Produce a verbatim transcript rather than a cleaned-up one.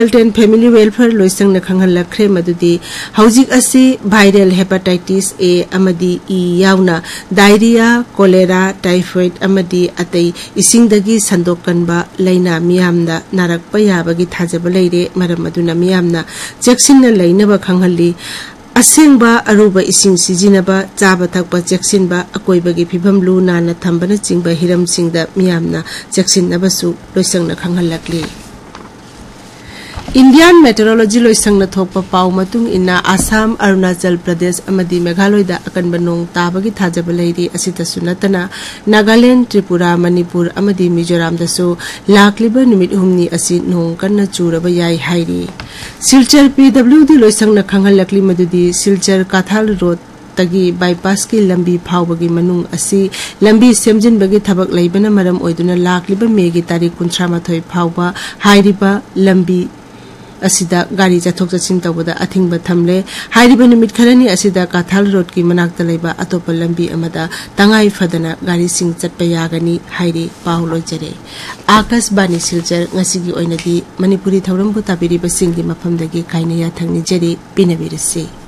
Health and Family Welfare loisang na khanghal lakhre madudi hauzik asi viral hepatitis A amadi E yauna diarrhea cholera typhoid amadi atai isingdagi sandokanba laina miyamna narakpa yabagi thajaba leire maram aduna miyamna cheksinna lainaba khanghalli asengba aruba ising sijinaba chaba thakpa cheksinba akoibagi phibam lu nana thambana chingba hiram singda miyamna cheksinaba su loisang na khanghal lakli Indian Meteorology loisang na thokpa pau matung ina Assam, Arunachal Pradesh amadi Meghalaya da akanba nong tabagi thajaba leiri asita sunatana Nagaland, Tripura, Manipur amadi Mizoram da so lakliba numit humni asi nong kanna churaba yai hairi Silchar P W D loisang na khanghal lakli madudi Silchar Kathal Road tagi bypass ki lambi phawbagi manung asi lambi semjin bagi thabak leibana maram oiduna lakliba megi tarik kunthamathoi phawba hairiba lambi asida gari jathok jachin tawada athingba thamle hairiba numit kharani asida Kathal road ki manakta leiba atopa lambi amada tangai fadana gari sing chatpa yagani hairi paulo jare Akas Bani Silchar ngasigi oinadi Manipuri thauram bu tabiri ba singdi mafamdagi kaina ya thangni jari pinabirase